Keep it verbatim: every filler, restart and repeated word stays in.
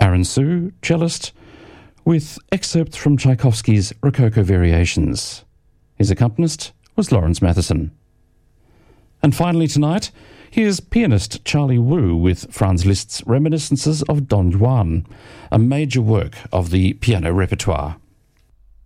Aaron Su, cellist, with excerpts from Tchaikovsky's Rococo Variations. His accompanist was Lawrence Matheson. And finally tonight, here's pianist Charlie Wu with Franz Liszt's Reminiscences of Don Juan, a major work of the piano repertoire.